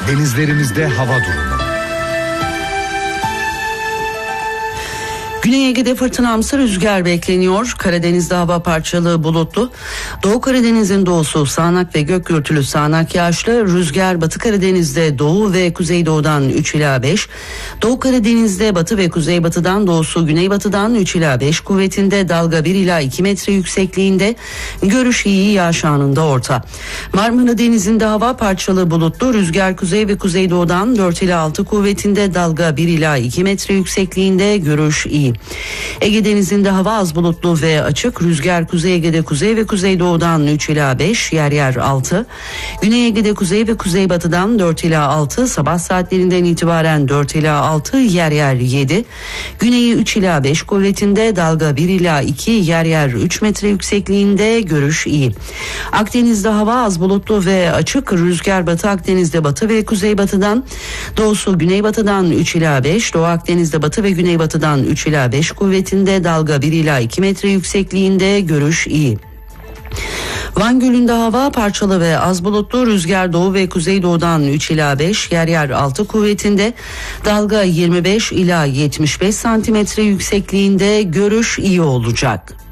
Denizlerimizde hava durumu. Güney Ege'de fırtınamsı rüzgar bekleniyor. Karadeniz'de hava parçalı bulutlu. Doğu Karadeniz'in doğusu sağanak ve gök gürültülü sağanak yağışlı. Rüzgar Batı Karadeniz'de doğu ve kuzeydoğudan 3 ila 5. Doğu Karadeniz'de batı ve kuzeybatıdan doğusu güneybatıdan 3 ila 5 kuvvetinde, dalga 1 ila 2 metre yüksekliğinde. Görüş iyi, yağış anında orta. Marmara Denizi'nde hava parçalı bulutlu. Rüzgar kuzey ve kuzeydoğudan 4 ila 6 kuvvetinde, dalga 1 ila 2 metre yüksekliğinde. Görüş iyi. Ege Denizi'nde hava az bulutlu ve açık. Rüzgar Kuzey Ege'de kuzey ve kuzeydoğudan 3 ila 5, yer yer 6. Güney Ege'de kuzey ve kuzeybatıdan 4 ila 6. Sabah saatlerinden itibaren 4 ila 6, yer yer 7. Güneyi 3 ila 5 kuvvetinde, dalga 1 ila 2, yer yer 3 metre yüksekliğinde. Görüş iyi. Akdeniz'de hava az bulutlu ve açık. Rüzgar Batı Akdeniz'de batı ve kuzeybatıdan, doğusu güneybatıdan 3 ila 5. Doğu Akdeniz'de batı ve güneybatıdan 3 ila 5 kuvvetinde, dalga 1 ila 2 metre yüksekliğinde. Görüş iyi. Van Gölü'nde hava parçalı ve az bulutlu. Rüzgar doğu ve kuzeydoğudan 3 ila 5, yer yer 6 kuvvetinde. Dalga 25 ila 75 santimetre yüksekliğinde. Görüş iyi olacak.